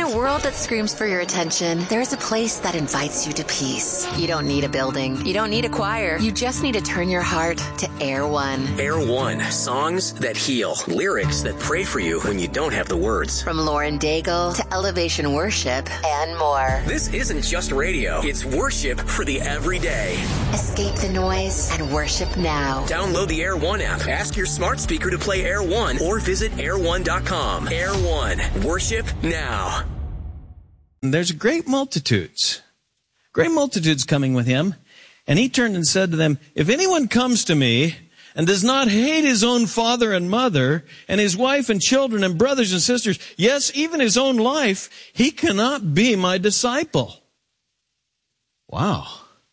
a world that screams for your attention, there's a place that invites you to peace. You don't need a building. You don't need a choir. You just need to turn your heart to Air One. Air One. Songs that heal. Lyrics that pray for you when you don't have the words. From Lauren Daigle to Elevation Worship and more. This isn't just radio. It's worship for the everyday. Escape the noise and worship now. Download the Air One app. Ask your smart speaker to play Air One or visit air1.com. Air One. Worship now. There's great multitudes coming with him. And he turned and said to them, if anyone comes to me and does not hate his own father and mother and his wife and children and brothers and sisters, yes, even his own life, he cannot be my disciple. Wow.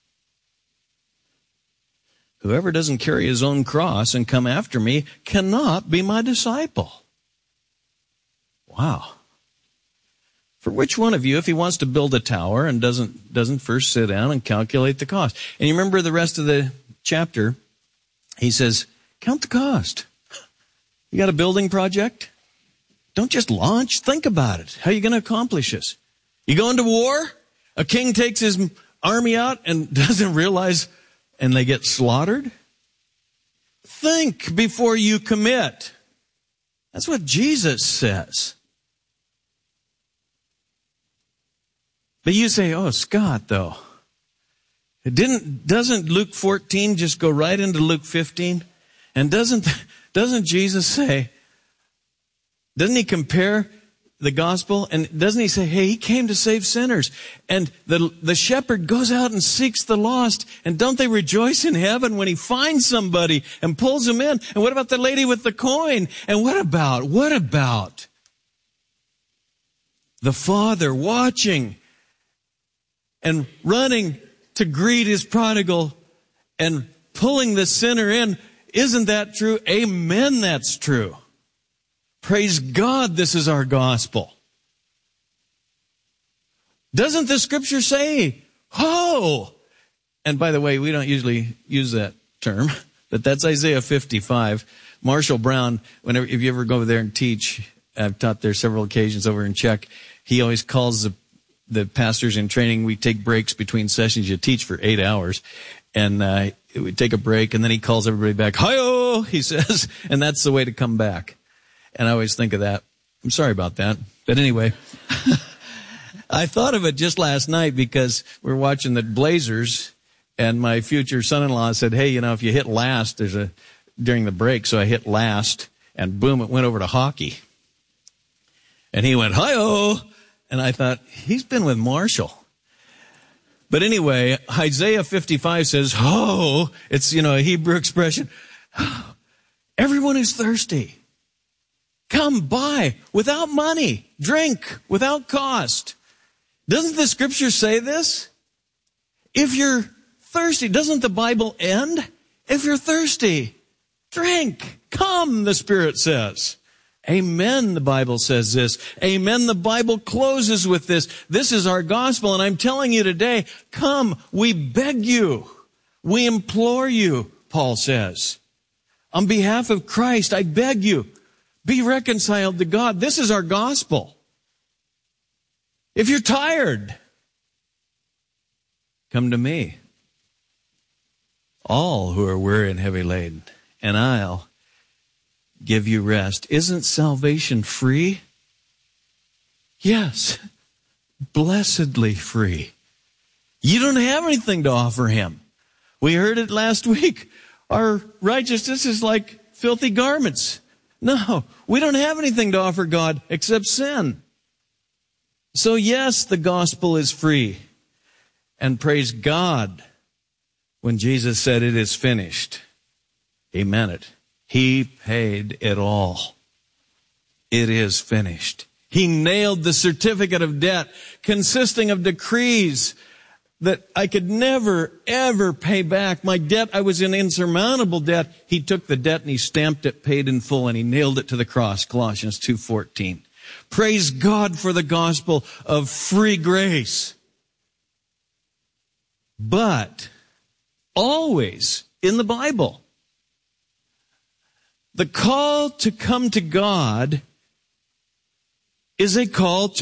Whoever doesn't carry his own cross and come after me cannot be my disciple. Wow. For which one of you, if he wants to build a tower and doesn't first sit down and calculate the cost? And you remember the rest of the chapter, he says, count the cost. You got a building project? Don't just launch. Think about it. How are you going to accomplish this? You go into war? A king takes his army out and doesn't realize, and they get slaughtered? Think before you commit. That's what Jesus says. But you say, oh, Scott, though, doesn't Luke 14 just go right into Luke 15? And doesn't Jesus say, doesn't he compare the gospel? And doesn't he say, hey, he came to save sinners. And the shepherd goes out and seeks the lost. And don't they rejoice in heaven when he finds somebody and pulls them in? And what about the lady with the coin? And what about the Father watching and running to greet his prodigal and pulling the sinner in? Isn't that true? Amen, that's true. Praise God, this is our gospel. Doesn't the scripture say, ho? And by the way, we don't usually use that term, but that's Isaiah 55. Marshall Brown, if you ever go over there and teach, I've taught there several occasions over in Czech, he always calls the pastors in training, we take breaks between sessions. You teach for 8 hours, and we take a break, and then he calls everybody back. Hi-oh, he says, and that's the way to come back. And I always think of that. I'm sorry about that. But anyway, I thought of it just last night because we're watching the Blazers, and my future son-in-law said, hey, if you hit last, during the break, so I hit last, and boom, it went over to hockey. And he went, hi-oh. And I thought, he's been with Marshall. But anyway, Isaiah 55 says, ho, it's, a Hebrew expression. Everyone who's thirsty, come buy without money, drink without cost. Doesn't the scripture say this? If you're thirsty, doesn't the Bible end? If you're thirsty, drink. Come, the Spirit says. Amen, the Bible says this. Amen, the Bible closes with this. This is our gospel, and I'm telling you today, come, we beg you. We implore you, Paul says. On behalf of Christ, I beg you, be reconciled to God. This is our gospel. If you're tired, come to me. All who are weary and heavy laden, and I'll give you rest. Isn't salvation free? Yes, blessedly free. You don't have anything to offer him. We heard it last week. Our righteousness is like filthy garments. No, we don't have anything to offer God except sin. So yes, the gospel is free. And praise God, when Jesus said it is finished, he meant it. He paid it all. It is finished. He nailed the certificate of debt consisting of decrees that I could never, ever pay back. My debt, I was in insurmountable debt. He took the debt and he stamped it paid in full, and he nailed it to the cross, Colossians 2:14. Praise God for the gospel of free grace. But always in the Bible, the call to come to God is a call